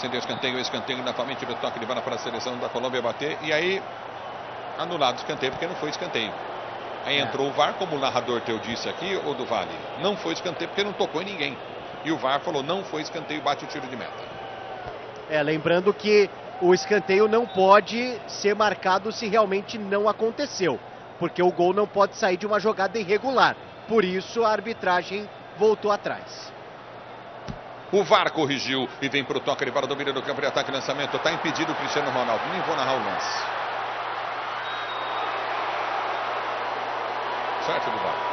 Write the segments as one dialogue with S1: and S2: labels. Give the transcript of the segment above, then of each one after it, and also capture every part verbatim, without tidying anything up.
S1: acender o escanteio, o escanteio novamente do toque de bola para a seleção da Colômbia bater. E aí, anulado o escanteio, porque não foi escanteio. Aí entrou é. o V A R, como o narrador teu disse aqui, ou do Vale. Não foi escanteio porque não tocou em ninguém. E o V A R falou, não foi escanteio, bate o tiro de meta.
S2: É, lembrando que o escanteio não pode ser marcado se realmente não aconteceu. Porque o gol não pode sair de uma jogada irregular. Por isso a arbitragem voltou atrás.
S1: O V A R corrigiu e vem para o toque de bola, domínio do campo de ataque e lançamento. Está impedido o Cristiano Ronaldo. Nem vou narrar o lance. Certo do V A R.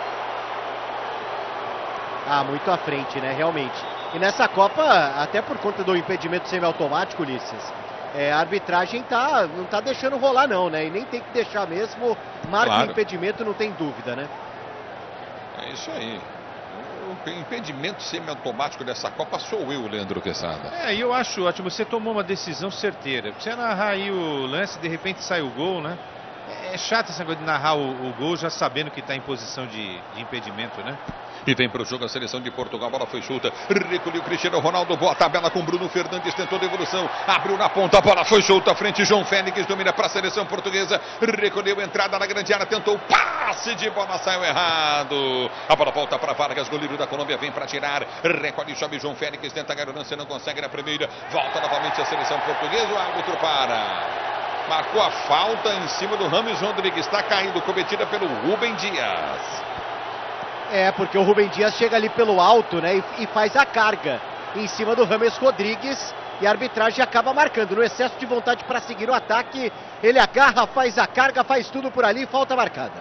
S2: Ah, muito à frente, né? Realmente. E nessa Copa, até por conta do impedimento semiautomático, Ulisses, é, a arbitragem tá, não tá deixando rolar não, né? E nem tem que deixar mesmo. Marca claro. o impedimento, não tem dúvida, né?
S1: É isso aí. O impedimento semiautomático dessa Copa sou eu, Leandro Quesada.
S3: É, e eu acho ótimo. Você tomou uma decisão certeira. Você narrar aí o lance, de repente sai o gol, né? É chato esse negócio de narrar o, o gol já sabendo que está em posição de, de impedimento, né?
S1: E vem para o jogo a seleção de Portugal, a bola foi solta, recolheu Cristiano Ronaldo, boa tabela com Bruno Fernandes, tentou devolução, abriu na ponta, a bola foi solta, à frente João Félix, domina para a seleção portuguesa, recolheu entrada na grande área, tentou passe de bola, saiu errado, a bola volta para Vargas, goleiro da Colômbia, vem para tirar, recolhe, sobe João Félix, tenta a garonância, não consegue na primeira, volta novamente a seleção portuguesa, o árbitro para, marcou a falta em cima do Rames Rodrigues, está caindo, cometida pelo Rubem Dias.
S2: É, porque o Rubem Dias chega ali pelo alto, né, e, e faz a carga em cima do Rames Rodrigues e a arbitragem acaba marcando. No excesso de vontade para seguir o ataque, ele agarra, faz a carga, faz tudo por ali, falta marcada.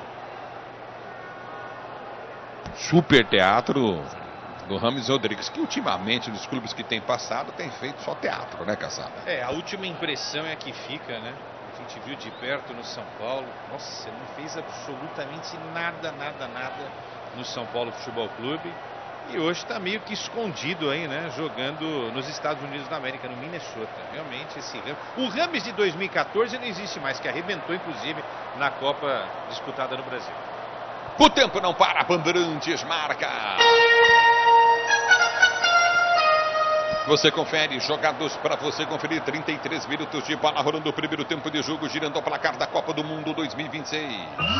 S1: Super teatro do Rames Rodrigues, que ultimamente nos clubes que tem passado tem feito só teatro, né, Caçada?
S3: É, a última impressão é a que fica, né? A gente viu de perto no São Paulo. Nossa, não fez absolutamente nada, nada, nada no São Paulo Futebol Clube. E hoje está meio que escondido aí, né? Jogando nos Estados Unidos da América, no Minnesota. Realmente, esse Rames... O Rames de dois mil e quatorze não existe mais, que arrebentou, inclusive, na Copa disputada no Brasil.
S1: O tempo não para, Bandeirantes marca. Você confere, jogados para você conferir, trinta e três minutos de bola rolando o primeiro tempo de jogo, girando o placar da Copa do Mundo dois mil e vinte e seis.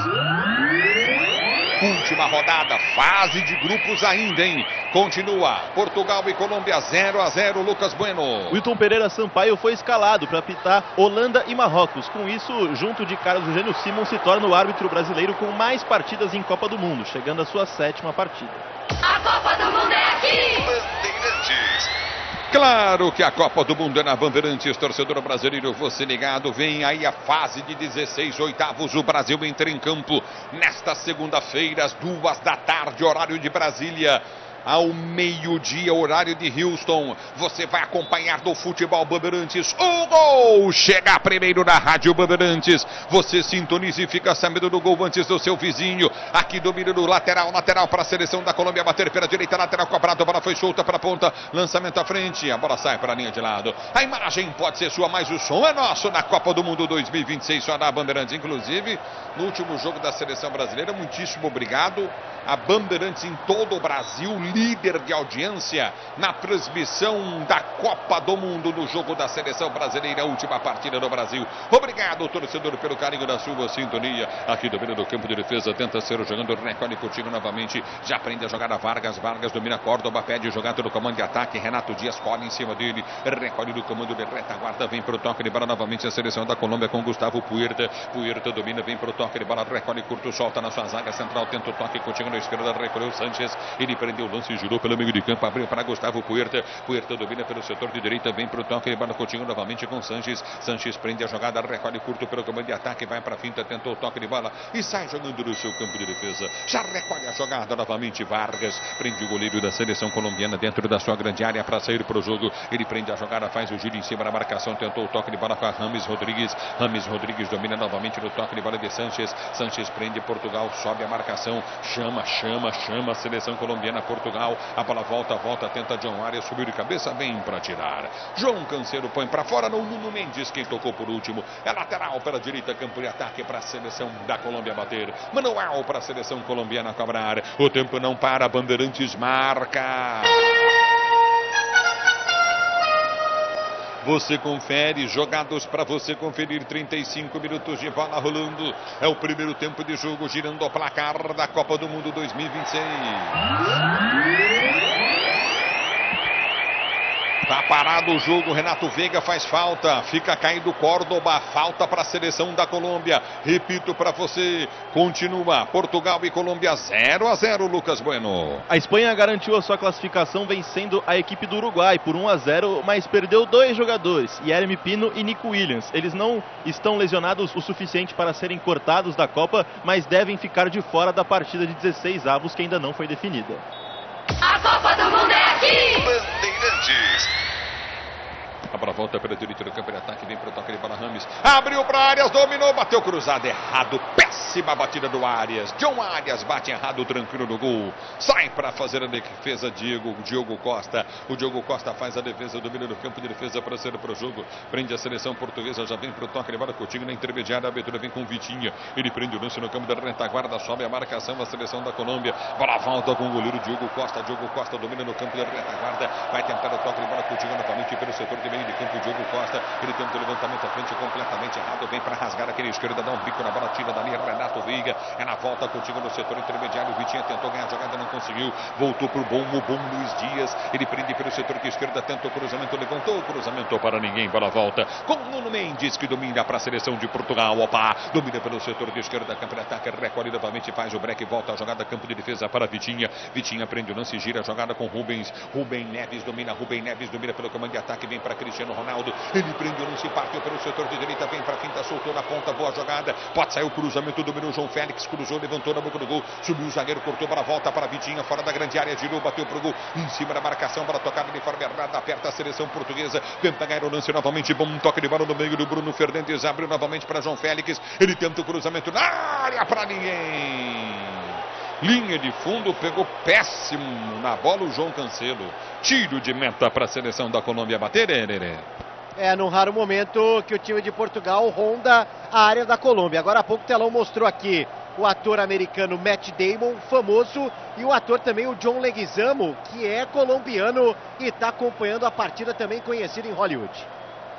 S1: Última rodada, fase de grupos ainda, hein? Continua, Portugal e Colômbia zero a zero, Lucas Bueno.
S4: Wilton Pereira Sampaio foi escalado para apitar Holanda e Marrocos. Com isso, junto de Carlos Eugênio Simon, se torna o árbitro brasileiro com mais partidas em Copa do Mundo, chegando à sua sétima partida.
S5: A Copa do Mundo é aqui!
S1: Bandeirantes. Claro que a Copa do Mundo é na Bandeirantes, torcedor brasileiro, você ligado, vem aí a fase de dezesseis oitavos, o Brasil entra em campo nesta segunda-feira, às duas da tarde, horário de Brasília. Ao meio-dia, horário de Houston, você vai acompanhar do Futebol Bandeirantes. O gol chega primeiro na Rádio Bandeirantes. Você sintoniza e fica sabendo do gol antes do seu vizinho. Aqui domina no lateral, lateral para a seleção da Colômbia bater pela direita, lateral cobrado, a bola foi solta para a ponta, lançamento à frente, a bola sai para a linha de lado. A imagem pode ser sua, mas o som é nosso na Copa do Mundo dois mil e vinte e seis, só na Bandeirantes. Inclusive, no último jogo da seleção brasileira, muitíssimo obrigado a Bandeirantes em todo o Brasil, líder de audiência na transmissão da Copa do Mundo no jogo da seleção brasileira, a última partida do Brasil. Obrigado, torcedor, pelo carinho da sua sintonia. Aqui domina do campo de defesa, tenta ser jogando, recolhe Coutinho novamente, já aprende a jogar a Vargas, Vargas domina Córdoba, pede jogada no comando de ataque, Renato Dias colhe em cima dele, recolhe no comando de retaguarda, vem pro toque de bola novamente a seleção da Colômbia com Gustavo Puerta, Puerta domina, vem pro toque de bola, recolhe curto, solta na sua zaga central, tenta o toque, Coutinho na esquerda, recolheu Sanchez, ele prendeu o lance, girou pelo meio de campo, abriu para Gustavo Puerta, Puerta domina pelo setor de direita, vem para o toque, ele bala Coutinho novamente com Sanchez, Sanchez prende a jogada, recolhe curto pelo comando de ataque, vai para a finta, tentou o toque de bola e sai jogando no seu campo de defesa, já recolhe a jogada novamente, Vargas, prende o goleiro da seleção colombiana dentro da sua grande área para sair para o jogo, ele prende a jogada, faz o giro em cima da marcação, tentou o toque de bola com a Rames Rodrigues, Rames Rodrigues domina novamente no toque de bola de Sanchez, Sanchez prende Portugal, sobe a marcação, chama, chama, chama a seleção colombiana, Portugal, a bola volta, volta, tenta John Arias, subiu de cabeça, vem para tirar. João Canseiro põe para fora, no Nuno Mendes, quem tocou por último, é lateral pela direita, campo de ataque para a seleção da Colômbia bater, manual para a seleção colombiana cobrar, o tempo não para, Bandeirantes marca. Você confere, jogados para você conferir, trinta e cinco minutos de bola rolando. É o primeiro tempo de jogo, girando o placar da Copa do Mundo dois mil e vinte e seis. Tá parado o jogo, Renato Veiga faz falta, fica caindo Córdoba, falta para a seleção da Colômbia. Repito para você, continua Portugal e Colômbia zero a zero, Lucas Bueno.
S4: A Espanha garantiu a sua classificação vencendo a equipe do Uruguai por um a zero, mas perdeu dois jogadores, Yeremy Pino e Nico Williams. Eles não estão lesionados o suficiente para serem cortados da Copa, mas devem ficar de fora da partida de dezesseis avos que ainda não foi definida.
S5: A Copa do Mundo é aqui!
S1: Bandeirantes. A bola volta pela direita do campo de ataque, vem para o toque de bola Rames. Abriu para Arias, dominou, bateu cruzado, errado. Péssima batida do Arias. John Arias bate errado, tranquilo no gol. Sai para fazer a defesa Diego, Diogo Costa. O Diogo Costa faz a defesa, domina no campo de defesa para ser para o jogo. Prende a seleção portuguesa, já vem para o toque de bola Coutinho na intermediária. A abertura vem com Vitinha. Ele prende o lance no campo da retaguarda, sobe a marcação da seleção da Colômbia. Bola volta com o goleiro Diogo Costa. Diogo Costa domina no campo da retaguarda. Vai tentar o toque de bola Coutinho novamente pelo setor de meio de campo, Diogo Costa, ele tenta o levantamento à frente completamente errado, vem para rasgar aquele esquerda, dá um bico na bola, tira dali, Renato Veiga, é na volta contigo no setor intermediário, Vitinha tentou ganhar a jogada, não conseguiu, voltou pro bom, o bom Luiz Dias, ele prende pelo setor de esquerda, tentou o cruzamento, levantou o cruzamento para ninguém, bola volta, com Nuno Mendes, que domina para a seleção de Portugal, opa, domina pelo setor de esquerda, campo de ataque, recolhe novamente, faz o break, volta a jogada, campo de defesa para Vitinha, Vitinha prende o lance, gira a jogada com Rubens, Rubem Neves domina, Rubem Neves domina pelo comando de ataque, vem para Cristiano Ronaldo, ele prende o lance, partiu pelo setor de direita, vem para a finta, soltou na ponta, boa jogada, pode sair o cruzamento, dominou João Félix, cruzou, levantou na boca do gol, subiu o zagueiro, cortou para a volta para Vitinha, fora da grande área, girou, bateu pro gol, em cima da marcação, bola tocada de forma errada, aperta a seleção portuguesa, tenta ganhar o lance novamente, bom toque de bola no meio do Bruno Fernandes, abriu novamente para João Félix, ele tenta o cruzamento na área para ninguém. Linha de fundo, pegou péssimo na bola o João Cancelo. Tiro de meta para a seleção da Colômbia bater, Hererê.
S2: É, num raro momento que o time de Portugal ronda a área da Colômbia. Agora há pouco o telão mostrou aqui o ator americano Matt Damon, famoso, e o ator também o John Leguizamo, que é colombiano e está acompanhando a partida, também conhecido em Hollywood.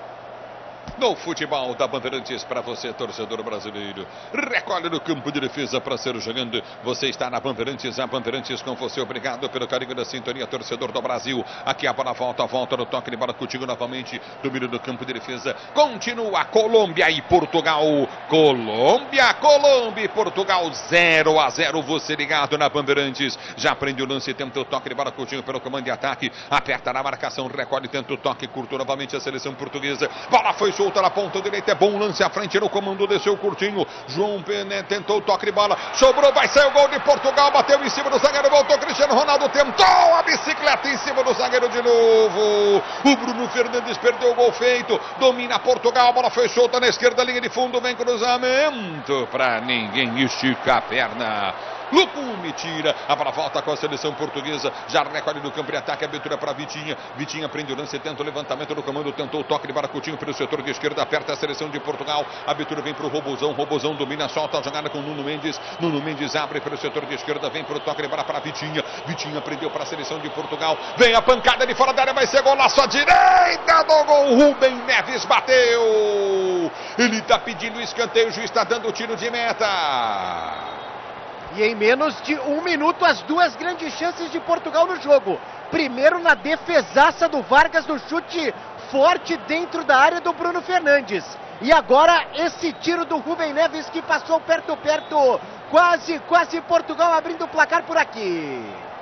S1: No futebol da Bandeirantes para você, torcedor brasileiro. Recolhe no campo de defesa para ser jogando. Você está na Bandeirantes, a Bandeirantes com você. Obrigado pelo carinho da sintonia, torcedor do Brasil. Aqui a bola volta, volta no toque de bola contigo novamente. Domínio do campo de defesa. Continua Colômbia e Portugal. Colômbia, Colômbia e Portugal zero a zero. Você ligado na Bandeirantes. Já prende o lance, tenta o toque de bola contigo pelo comando de ataque. Aperta na marcação, recolhe, tenta o toque, curtou novamente a seleção portuguesa. Bola foi solta na ponta direita, é bom lance à frente no comando, desceu curtinho, João Pené tentou o toque de bola, sobrou, vai sair o gol de Portugal, bateu em cima do zagueiro, voltou Cristiano Ronaldo, tentou a bicicleta em cima do zagueiro de novo, o Bruno Fernandes perdeu o gol feito, domina Portugal, a bola foi solta na esquerda, linha de fundo, vem cruzamento, pra ninguém, estica a perna. Lucume tira, a bola volta com a seleção portuguesa, já recolhe no campo de ataque, abertura para Vitinha, Vitinha prende o lance, tenta o levantamento do comando, tentou o toque de bola Coutinho pelo setor de esquerda, aperta a seleção de Portugal, a abertura vem para o Robozão, Robozão domina, solta a jogada com Nuno Mendes, Nuno Mendes abre pelo setor de esquerda, vem para o toque de bola para Vitinha, Vitinha prendeu para a seleção de Portugal, vem a pancada de fora da área, vai ser golaço à direita do gol, Rubem Neves bateu, ele está pedindo escanteio, o juiz está dando o tiro de meta.
S2: E em menos de um minuto, as duas grandes chances de Portugal no jogo. Primeiro na defesaça do Vargas, no chute forte dentro da área do Bruno Fernandes. E agora esse tiro do Rubem Neves que passou perto, perto. Quase, quase Portugal abrindo o placar por aqui.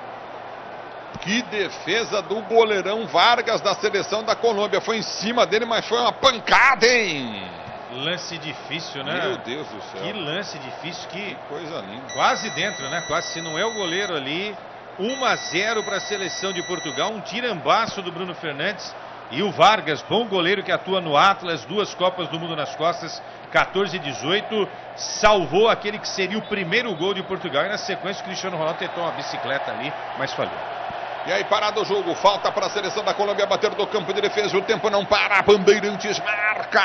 S1: Que defesa do goleirão Vargas da seleção da Colômbia. Foi em cima dele, mas foi uma pancada, hein?
S3: Lance difícil, né?
S1: Meu Deus do céu.
S3: Que lance difícil, que,
S1: que coisa linda.
S3: Quase dentro, né? Quase, se não é o goleiro ali. um a zero para a seleção de Portugal. Um tirambaço do Bruno Fernandes. E o Vargas, bom goleiro que atua no Atlas. Duas Copas do Mundo nas costas. quatorze e dezoito. Salvou aquele que seria o primeiro gol de Portugal. E na sequência o Cristiano Ronaldo tentou uma bicicleta ali, mas falhou.
S1: E aí parado o jogo, falta para a seleção da Colômbia bater do campo de defesa, o tempo não para, Bandeirantes marca!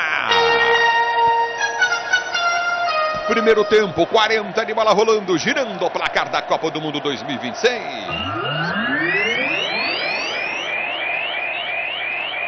S1: Primeiro tempo, quarenta de bola rolando, girando o placar da Copa do Mundo dois mil e vinte e seis.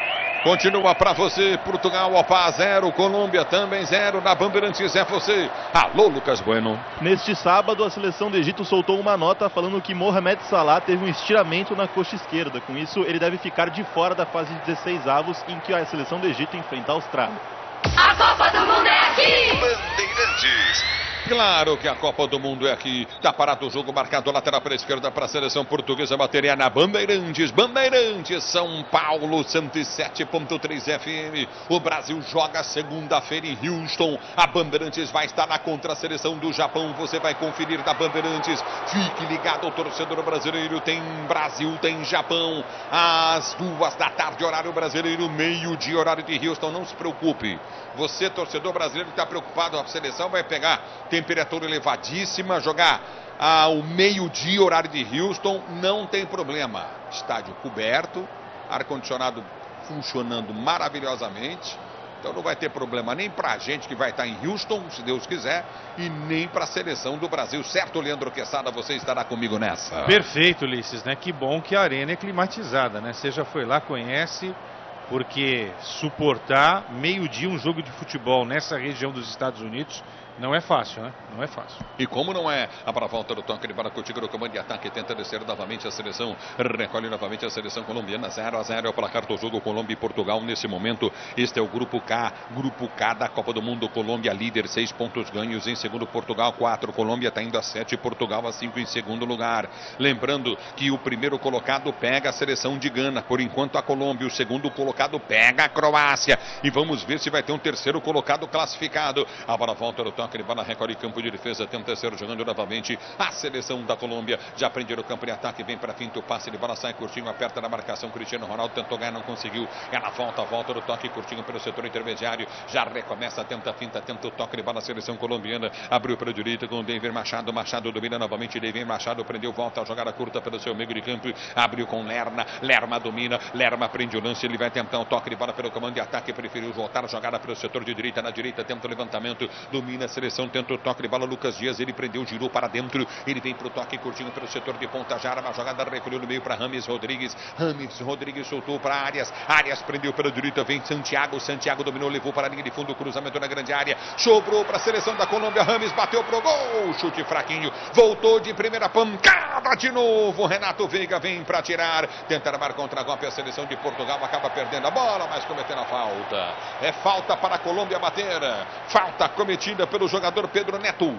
S1: Continua para você, Portugal, Opa, zero, Colômbia também zero, na Bandeirantes é você. Alô, Lucas Bueno.
S4: Neste sábado, a seleção do Egito soltou uma nota falando que Mohamed Salah teve um estiramento na coxa esquerda. Com isso, ele deve ficar de fora da fase de dezesseis avos, em que a seleção do Egito enfrenta a Austrália.
S5: A Copa do Mundo é aqui!
S1: Bandeirantes. Claro que a Copa do Mundo é aqui. Tá parado o jogo, marcado lateral para a esquerda para a seleção portuguesa. Bateria na Bandeirantes. Bandeirantes, São Paulo, cento e sete ponto três F M. O Brasil joga segunda-feira em Houston. A Bandeirantes vai estar na contra a seleção do Japão. Você vai conferir da Bandeirantes. Fique ligado, o torcedor brasileiro. Tem Brasil, tem Japão. Às duas da tarde, horário brasileiro, meio-dia, horário de Houston. Não se preocupe. Você, torcedor brasileiro, que está preocupado, a seleção vai pegar temperatura elevadíssima, jogar ao meio-dia, horário de Houston, não tem problema. Estádio coberto, ar-condicionado funcionando maravilhosamente. Então não vai ter problema nem para a gente que vai estar em Houston, se Deus quiser, e nem para a seleção do Brasil. Certo, Leandro Quesada, você estará comigo nessa.
S3: Perfeito, Ulisses, né? Que bom que a arena é climatizada, né? Você já foi lá, conhece, porque suportar meio-dia um jogo de futebol nessa região dos Estados Unidos não é fácil, né? Não é fácil.
S1: E como não é, a para a volta do toque de bola contigo no comando de ataque, tenta descer novamente a seleção, recolhe novamente a seleção colombiana, zero a zero é o placar do jogo, Colômbia e Portugal nesse momento. Este é o grupo K, grupo K da Copa do Mundo. Colômbia líder, seis pontos ganhos, em segundo Portugal, quatro, Colômbia está indo a sete, Portugal a cinco em segundo lugar. Lembrando que o primeiro colocado pega a seleção de Gana, por enquanto a Colômbia, o segundo colocado pega a Croácia, e vamos ver se vai ter um terceiro colocado classificado. A para a volta do toque de bola, recolhe campo de defesa, tenta ser jogando novamente a seleção da Colômbia, já prendeu o campo de ataque, vem para finta, o passe de bola, sai curtinho, aperta na marcação, Cristiano Ronaldo tentou ganhar, não conseguiu, ela volta, volta do toque curtinho pelo setor intermediário, já recomeça, tenta finta, tenta o toque de bola, a seleção colombiana, abriu para a direita com o Denver Machado, Machado domina novamente, Denver Machado prendeu, volta a jogada curta pelo seu meio de campo, abriu com Lerma, Lerma domina, Lerma prende o lance, ele vai tentar o toque de bola pelo comando de ataque, preferiu voltar a jogada pelo setor de direita, na direita tenta o levantamento, domina a seleção, tenta o toque de bola, Lucas Dias, ele prendeu, girou para dentro, ele vem para o toque curtinho pelo setor de ponta, já uma jogada, recolheu no meio para Rames Rodrigues, Rames Rodrigues soltou para Arias, Arias prendeu pela direita, vem Santiago, Santiago dominou, levou para a linha de fundo, cruzamento na grande área, sobrou para a seleção da Colômbia, Rames bateu pro gol, chute fraquinho, voltou de primeira pancada de novo, Renato Veiga vem para tirar, tentar marcar contra-golpe, a seleção de Portugal acaba perdendo a bola, mas cometendo a falta, é falta para a Colômbia bater, falta cometida pelo jogador Pedro Neto,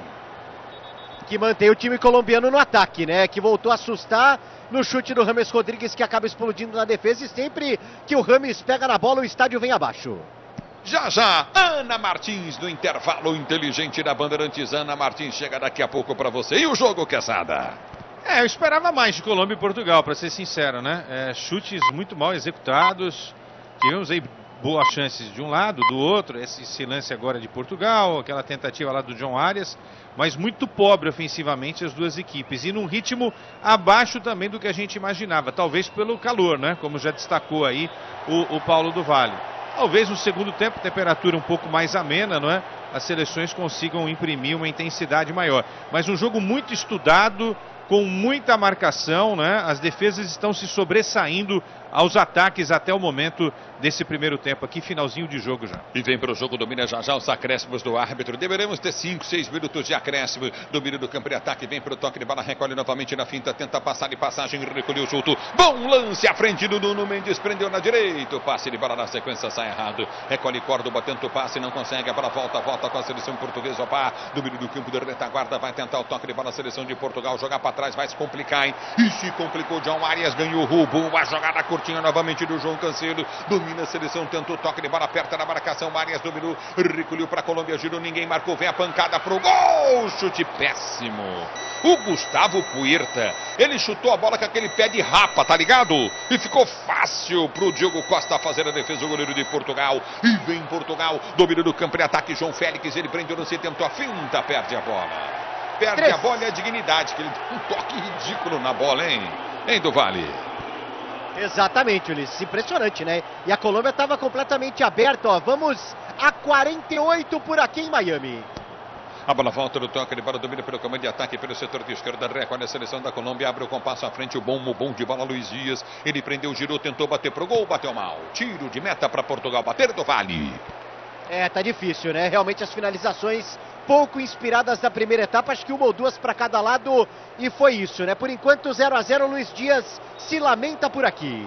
S2: que mantém o time colombiano no ataque, né? Que voltou a assustar no chute do Rames Rodrigues, que acaba explodindo na defesa, e sempre que o Rames pega na bola, o estádio vem abaixo.
S1: Já já, Ana Martins no intervalo inteligente da Bandeirantes. Ana Martins chega daqui a pouco para você. E o jogo, Quesada?
S3: É, eu esperava mais de Colômbia e Portugal, para ser sincero, né? É, chutes muito mal executados, tivemos aí boas chances de um lado, do outro, esse, esse lance agora de Portugal, aquela tentativa lá do John Arias, mas muito pobre ofensivamente as duas equipes, e num ritmo abaixo também do que a gente imaginava, talvez pelo calor, né? Como já destacou aí o, o Paulo do Vale. Talvez no segundo tempo, temperatura um pouco mais amena, não é? As seleções consigam imprimir uma intensidade maior, mas um jogo muito estudado, com muita marcação, né? As defesas estão se sobressaindo aos ataques até o momento desse primeiro tempo aqui, finalzinho de jogo já.
S1: E vem para o jogo, domina já já os acréscimos do árbitro. Deveremos ter cinco, seis minutos de acréscimo. Domínio do campo de ataque, vem para o toque de bola, recolhe novamente na finta, tenta passar de passagem, recolheu o solto. Bom lance à frente do Nuno Mendes, prendeu na direita. O passe de bola na sequência sai errado. Recolhe Córdoba, tenta o passe, não consegue. A bola volta, volta com a seleção portuguesa. Opa, domínio do campo de retaguarda, vai tentar o toque de bola, a seleção de Portugal, jogar para trás, vai se complicar, hein? E se complicou, John Arias ganhou o roubo. A jogada curtinha novamente do João Cancelo, domina a seleção, tenta o toque de bola, aperta na marcação, Arias dominou, recolheu para a Colômbia, girou, ninguém marcou, vem a pancada pro gol, chute péssimo. O Gustavo Puerta, ele chutou a bola com aquele pé de rapa, tá ligado? E ficou fácil pro Diogo Costa fazer a defesa, o goleiro de Portugal. E vem Portugal, domínio do campo de ataque, João Félix, ele prendeu no centro, tentou a finta, perde a bola. Perde Três. a bola e a dignidade, que ele deu um toque ridículo na bola, hein? Hein, do Vale?
S2: Exatamente, Ulisses, impressionante, né? E a Colômbia estava completamente aberta, ó. Vamos a quarenta e oito por aqui em Miami.
S1: A bola volta no toque de bola, domina pelo comando de ataque pelo setor de esquerda, recolhe a seleção da Colômbia, abre o compasso à frente, o bom, o bom de bola Luiz Dias, ele prendeu, girou, tentou bater pro gol, bateu mal, tiro de meta para Portugal, bater do Vale.
S2: É, tá difícil, né? Realmente as finalizações pouco inspiradas da primeira etapa, acho que uma ou duas para cada lado, e foi isso, né? Por enquanto zero a zero, Luiz Dias se lamenta por aqui.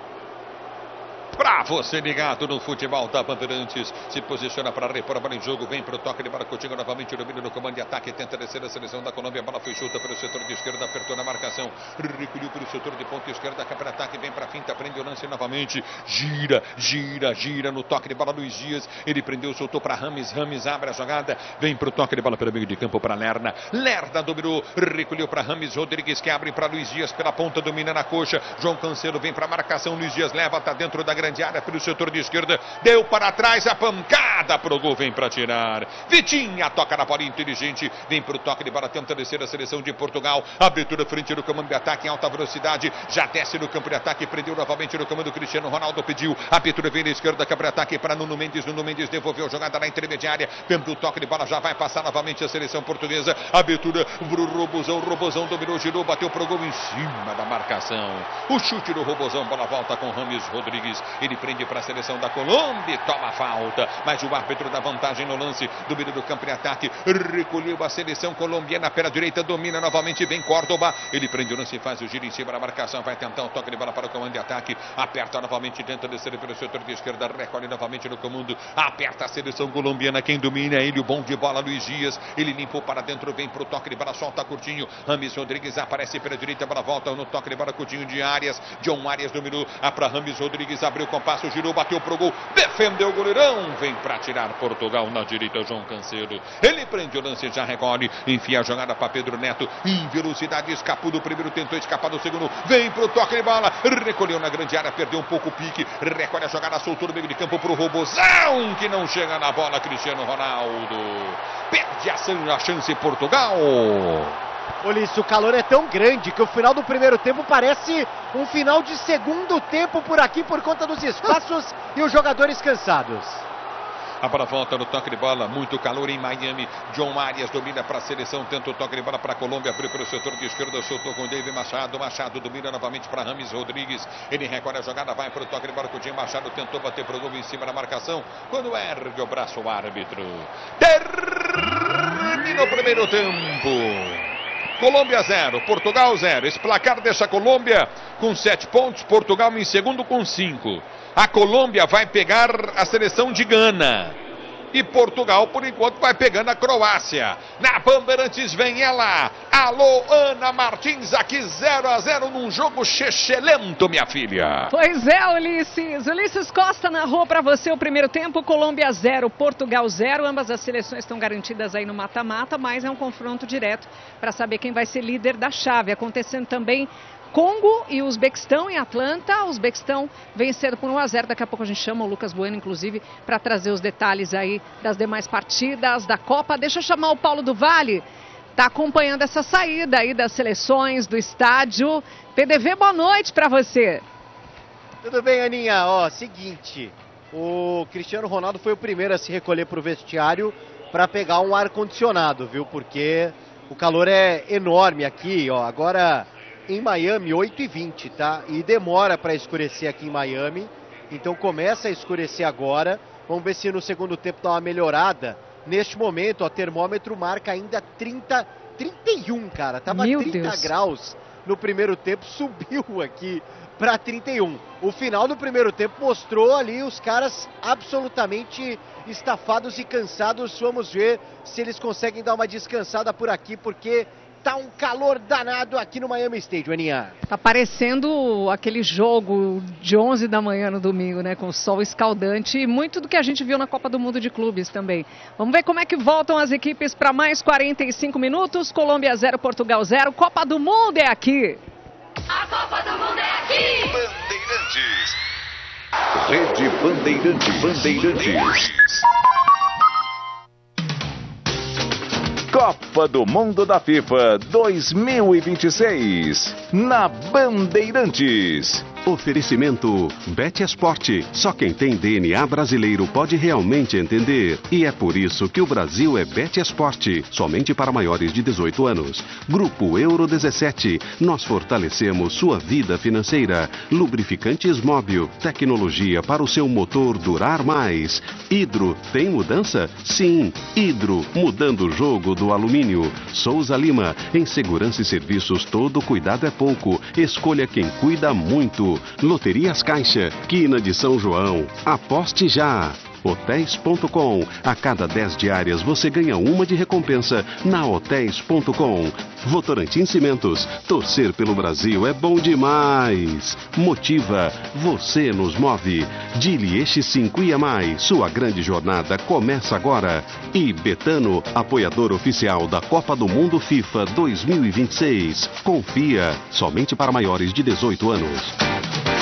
S1: Pra você ligado no futebol da Bandeirantes, se posiciona para repor a bola em jogo, vem pro toque de bola, Coutinho novamente, domínio no comando de ataque, tenta descer a seleção da Colômbia, a bola foi chuta pelo setor de esquerda, apertou na marcação, recolheu pelo setor de ponta esquerda, cai para ataque, vem pra finta, prende o lance novamente, gira, gira, gira no toque de bola Luiz Dias, ele prendeu, soltou para Rames, Rames abre a jogada, vem pro toque de bola pelo meio de campo para Lerna, Lerna dominou, recolheu para Rames Rodrigues, que abre para Luiz Dias pela ponta, domina na coxa, João Cancelo vem para marcação, Luiz Dias leva, tá dentro da grande área pelo setor de esquerda, deu para trás a pancada pro gol, vem para tirar. Vitinha toca na bola inteligente, vem pro toque de bola, tenta descer a seleção de Portugal, abertura frente no comando de ataque em alta velocidade, já desce no campo de ataque, prendeu novamente no comando, Cristiano Ronaldo pediu, abertura vem na esquerda, campo de ataque para Nuno Mendes, Nuno Mendes devolveu a jogada na intermediária, vem pro toque de bola, já vai passar novamente a seleção portuguesa, abertura pro Robozão, Robozão dominou, girou, bateu pro gol em cima da marcação, o chute do Robozão, bola volta com Rames Rodrigues, ele prende para a seleção da Colômbia, toma falta, mas o árbitro dá vantagem no lance, domínio do campo de ataque, recolheu a seleção colombiana pela direita, domina novamente, vem Córdoba, ele prende o lance, faz o giro em cima da marcação, vai tentar um toque de bola para o comando de ataque, aperta novamente, tenta descer pelo setor de esquerda, recolhe novamente no comando, aperta a seleção colombiana, quem domina é ele, o bom de bola Luiz Dias, ele limpou para dentro, vem para o toque de bola, solta curtinho, Rames Rodrigues aparece pela direita, bola volta no toque de bola, curtinho de Arias, John Arias dominou, a para Rames Rodrigues, abriu o compasso, girou, bateu pro gol, defendeu o goleirão, vem para tirar Portugal na direita, João Cancelo, ele prende o lance, já recolhe, enfia a jogada para Pedro Neto, em velocidade, escapou do primeiro, tentou escapar do segundo, vem pro toque de bola, recolheu na grande área, perdeu um pouco o pique, recolhe a jogada, soltou no meio de campo pro Robozão, que não chega na bola, Cristiano Ronaldo, perde a chance Portugal.
S2: Ulisses, o calor é tão grande que o final do primeiro tempo parece um final de segundo tempo por aqui por conta dos espaços e os jogadores cansados.
S1: A bola volta no toque de bola, muito calor em Miami, John Arias domina para a seleção, tenta o toque de bola para a Colômbia, abriu pelo setor de esquerda, soltou com David Machado, Machado domina novamente para Rames Rodrigues, ele recolhe a jogada, vai para o toque de bola com o Coutinho, Machado tentou bater pro gol em cima da marcação, quando ergue o braço o árbitro. Termina o primeiro tempo. Colômbia zero, Portugal zero. Esse placar deixa a Colômbia com sete pontos, Portugal em segundo com cinco. A Colômbia vai pegar a seleção de Gana. E Portugal, por enquanto, vai pegando a Croácia. Na Bandeirantes vem ela. Alô, Ana Martins, aqui zero a zero num jogo chechelento, minha filha.
S6: Pois é, Ulisses. Ulisses Costa narrou para você o primeiro tempo. Colômbia zero, Portugal zero. Ambas as seleções estão garantidas aí no mata-mata, mas é um confronto direto para saber quem vai ser líder da chave. Acontecendo também Congo e Uzbequistão em Atlanta. O Uzbequistão vencendo por um a zero. Daqui a pouco a gente chama o Lucas Bueno, inclusive, para trazer os detalhes aí das demais partidas da Copa. Deixa eu chamar o Paulo do Vale. Está acompanhando essa saída aí das seleções do estádio. P D V, boa noite para você.
S2: Tudo bem, Aninha? Ó, seguinte, o Cristiano Ronaldo foi o primeiro a se recolher para o vestiário para pegar um ar-condicionado, viu? Porque o calor é enorme aqui, ó. Agora em Miami, oito e vinte, tá? E demora para escurecer aqui em Miami. Então começa a escurecer agora. Vamos ver se no segundo tempo dá uma melhorada. Neste momento, o termômetro marca ainda trinta, trinta e um, cara. Tava
S6: Meu
S2: trinta
S6: Deus.
S2: graus no primeiro tempo, subiu aqui para trinta e um. O final do primeiro tempo mostrou ali os caras absolutamente estafados e cansados. Vamos ver se eles conseguem dar uma descansada por aqui, porque tá um calor danado aqui no Miami Stadium, Aninha.
S6: Tá parecendo aquele jogo de onze da manhã no domingo, né? Com sol escaldante e muito do que a gente viu na Copa do Mundo de Clubes também. Vamos ver como é que voltam as equipes para mais quarenta e cinco minutos. Colômbia zero, Portugal zero. Copa do Mundo é aqui.
S5: A Copa do Mundo é aqui.
S1: Bandeirantes. Rede Bandeirantes. Bandeirantes.
S7: Copa do Mundo da FIFA dois mil e vinte e seis, na Bandeirantes. Oferecimento Bet Esporte. Só quem tem D N A brasileiro pode realmente entender. E é por isso que o Brasil é Bet Esporte. Somente para maiores de dezoito anos. Grupo Euro dezessete. Nós fortalecemos sua vida financeira. Lubrificantes Móbil. Tecnologia para o seu motor durar mais. Hidro. Tem mudança? Sim. Hidro. Mudando o jogo do alumínio. Souza Lima. Em segurança e serviços todo cuidado é pouco. Escolha quem cuida muito. Loterias Caixa, Quina de São João. Aposte já. hotéis ponto com. A cada dez diárias você ganha uma de recompensa na hotéis ponto com. Votorantim Cimentos. Torcer pelo Brasil é bom demais. Motiva. Você nos move. Dili Eixi cinco I A Mais. Sua grande jornada começa agora. E Betano, apoiador oficial da Copa do Mundo FIFA dois mil e vinte e seis. Confia. Somente para maiores de dezoito anos.